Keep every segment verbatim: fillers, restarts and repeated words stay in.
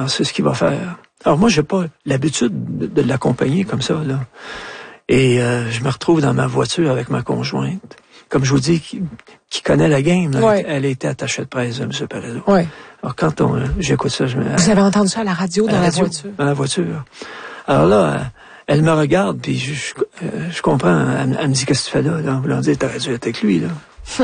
Alors, c'est ce qu'il va faire. Alors, moi, j'ai pas l'habitude de, de l'accompagner comme ça, là. Et euh, je me retrouve dans ma voiture avec ma conjointe. Comme je vous dis, qui, qui connaît la game, là, ouais. elle, elle était attachée de presse de M. Parizeau. Ouais. Alors, quand on, euh, j'écoute ça, je me... Vous avez entendu ça à la radio, dans la, la radio, voiture? Dans la voiture. Alors là, elle, elle me regarde, puis je, je, euh, je comprends. Elle, elle me dit, qu'est-ce que tu fais là? là? En voulant dire, t'aurais dû être avec lui, là.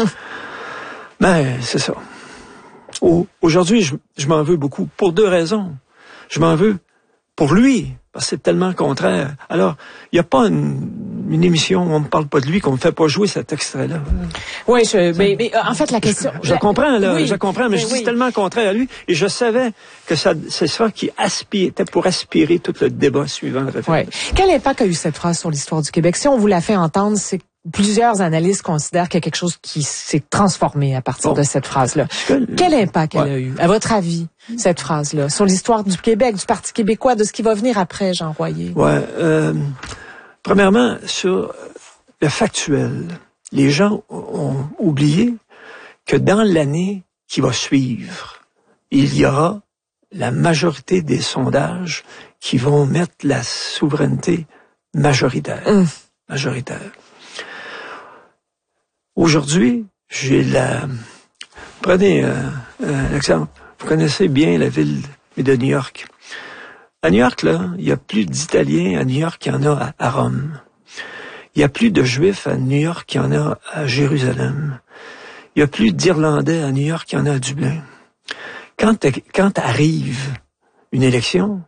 Mais c'est ça. Au, aujourd'hui, je, je m'en veux beaucoup. Pour deux raisons. Je m'en veux pour lui, parce que c'est tellement contraire. Alors, il n'y a pas une, une émission où on ne me parle pas de lui, qu'on ne me fait pas jouer cet extrait-là. Oui, je, mais, mais en fait, la question... Je, je la, comprends, là, oui, je comprends, mais, mais je dis oui. tellement contraire à lui, et je savais que ça, c'est ça qui aspire, était pour aspirer tout le débat suivant le référendum. Oui. Quel impact a eu cette phrase sur l'histoire du Québec? Si on vous l'a fait entendre, c'est plusieurs analystes considèrent qu'il y a quelque chose qui s'est transformé à partir bon. de cette phrase-là. Quel impact ouais. elle a eu, à votre avis, cette phrase-là, sur l'histoire du Québec, du Parti québécois, de ce qui va venir après, Jean Royer? Ouais. Euh, premièrement, sur le factuel, les gens ont oublié que dans l'année qui va suivre, il y aura la majorité des sondages qui vont mettre la souveraineté majoritaire. Mmh. Majoritaire. Aujourd'hui, j'ai la... Prenez euh, un exemple. Vous connaissez bien la ville de New York. À New York, là, il y a plus d'Italiens à New York qu'il y en a à, à Rome. Il y a plus de Juifs à New York qu'il y en a à Jérusalem. Il y a plus d'Irlandais à New York qu'il y en a à Dublin. Quand, quand arrive une élection,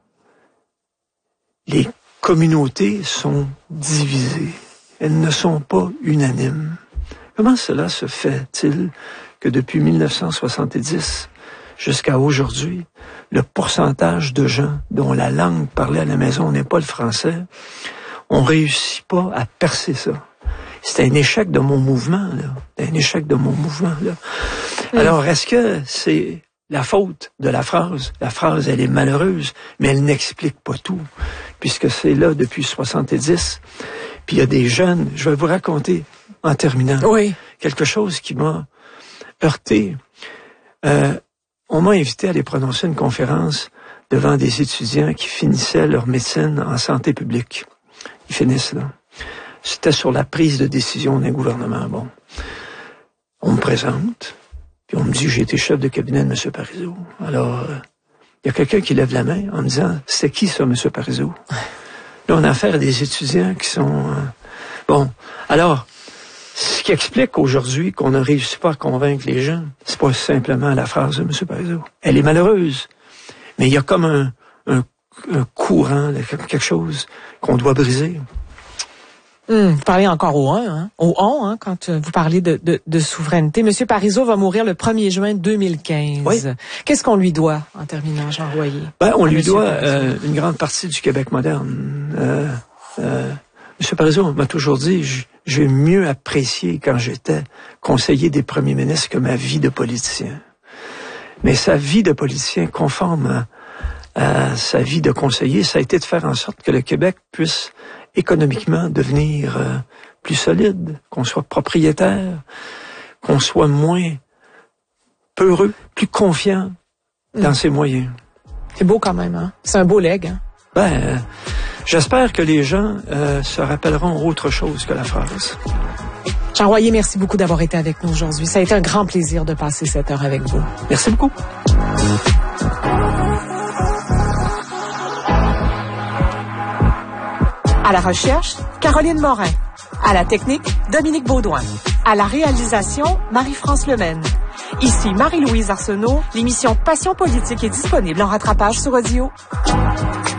les communautés sont divisées. Elles ne sont pas unanimes. Comment cela se fait-il que depuis mille neuf cent soixante-dix jusqu'à aujourd'hui, le pourcentage de gens dont la langue parlée à la maison n'est pas le français, on réussit pas à percer ça? C'est un échec de mon mouvement, là. C'est un échec de mon mouvement, là. Mmh. Alors, est-ce que c'est la faute de la phrase? La phrase, elle est malheureuse, mais elle n'explique pas tout, puisque c'est là depuis soixante-dix. Puis il y a des jeunes, je vais vous raconter en terminant, oui. quelque chose qui m'a heurté. Euh, on m'a invité à aller prononcer une conférence devant des étudiants qui finissaient leur médecine en santé publique. Ils finissent là. C'était sur la prise de décision d'un gouvernement. Bon, on me présente, puis on me dit, j'ai été chef de cabinet de M. Parizeau. Alors, il euh, y a quelqu'un qui lève la main en me disant, c'est qui ça, M. Parizeau? Là, on a affaire à des étudiants qui sont... Euh, bon, alors... Ce qui explique aujourd'hui qu'on ne réussit pas à convaincre les gens, c'est pas simplement la phrase de M. Parizeau. Elle est malheureuse, mais il y a comme un, un, un courant, quelque chose qu'on doit briser. Hum, vous parlez encore au un, hein, au on, hein, quand vous parlez de, de, de souveraineté. M. Parizeau va mourir le premier juin deux mille quinze. Oui. Qu'est-ce qu'on lui doit, en terminant, Jean Royer? Ben, on lui doit euh, une grande partie du Québec moderne. Euh, euh, M. Parizeau m'a toujours dit, j'ai mieux apprécié quand j'étais conseiller des premiers ministres que ma vie de politicien. Mais sa vie de politicien, conforme à, à sa vie de conseiller, ça a été de faire en sorte que le Québec puisse économiquement devenir euh, plus solide, qu'on soit propriétaire, qu'on soit moins peureux, plus confiant dans mmh. ses moyens. C'est beau quand même, hein? C'est un beau legs, hein? Ben... Euh, J'espère que les gens euh, se rappelleront autre chose que la phrase. Jean Royer, merci beaucoup d'avoir été avec nous aujourd'hui. Ça a été un grand plaisir de passer cette heure avec vous. Merci beaucoup. À la recherche, Caroline Morin. À la technique, Dominique Baudouin. À la réalisation, Marie-France Lemaine. Ici Marie-Louise Arsenault. L'émission Passion politique est disponible en rattrapage sur audio.